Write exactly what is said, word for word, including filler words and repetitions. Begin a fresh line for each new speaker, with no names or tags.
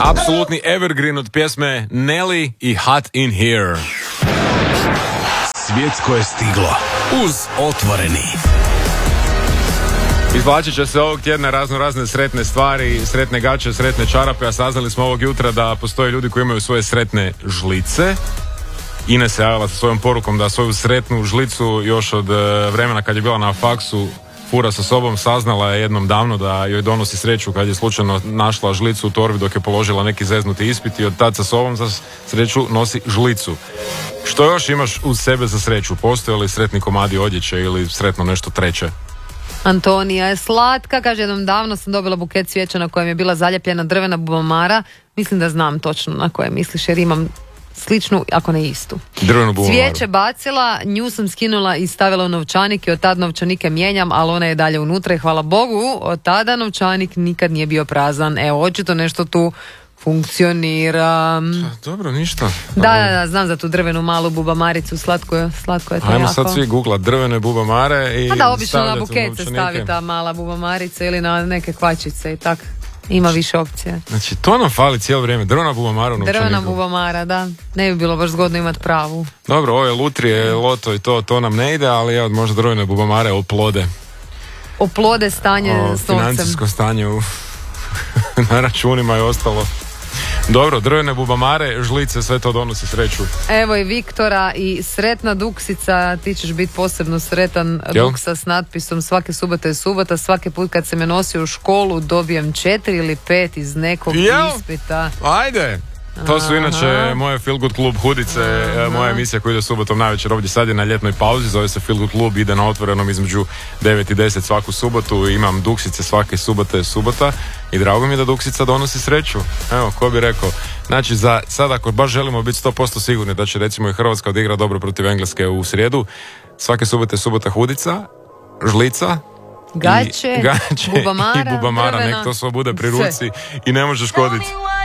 Apsolutni evergreen od pjesme Nelly i Hot in Here.
Svjetsko je stiglo uz Otvoreni.
Izvlačit će se ovog tjedna razno razne sretne stvari, sretne gaće, sretne čarape, a saznali smo ovog jutra da postoje ljudi koji imaju svoje sretne žlice. Ines se javila sa svojom porukom da svoju sretnu žlicu još od vremena kad je bila na faksu fura sa sobom, saznala je jednom davno da joj donosi sreću kad je slučajno našla žlicu u torbi dok je položila neki zeznuti ispit i od tad sa sobom za sreću nosi žlicu. Što još imaš uz sebe za sreću? Postoje li sretni komadi odjeće ili sretno nešto treće?
Antonija je slatka, kaže, jednom davno sam dobila buket cvijeća na kojem je bila zaljepljena drvena bubamara. Mislim da znam točno na koje misliš jer imam sličnu, ako ne istu.
Drvenu bubamaru.
Cvijeće bacila, nju sam skinula i stavila u novčanik i od tad novčanike mijenjam, ali ona je dalje unutra i hvala Bogu, od tada novčanik nikad nije bio prazan. Evo, očito nešto tu funkcionira.
Dobro, ništa.
Da, da, da, znam za tu drvenu malu bubamaricu, slatko je, slatko je to.
Ajmo
jako.
sad svi googlat drvene bubamare i
a da, obično na
stavljati u
buket se
novčanike.
stavi ta mala bubamarica ili na neke kvačice i tak. Ima više opcija.
Znači, to nam fali cijelo vrijeme. Drvena bubamara u novčaniku.
Drvena bubamara, da. Ne bi bilo baš zgodno imati pravu.
Dobro, ove lutrije, loto i to, to nam ne ide, ali evo, možda drvene bubamare oplode.
Oplode stanje
O,
s novcem.
financijsko stanje u, na računima je ostalo. Dobro, drvene bubamare, žlice, sve to donosi sreću.
Evo i Viktora i sretna duksica, ti ćeš biti posebno sretan.
Jel?
Duksa s natpisom svake subote je subota, svaki put kad se me nosio u školu dobijem četiri ili pet iz nekog
Jel?
ispita.
Ajde! To su inače
Aha.
moje Feel Good Klub hudice,
Aha.
moja emisija koja ide subotom navečer ovdje sad je na ljetnoj pauzi, zove se Feel Good Klub, ide na Otvorenom između devet i deset svaku subotu, imam duksice svake subote je subota i drago mi je da duksica donosi sreću. Evo, ko bi rekao. Znači, za sad ako baš želimo biti sto posto sigurni da će recimo i Hrvatska odigra dobro protiv Engleske u srijedu, svake subote je subota hudica, žlica,
Gaće,
i, gaće
bubamara,
i bubamara,
drvena,
nek to sve bude pri
sve.
ruci i ne može škoditi.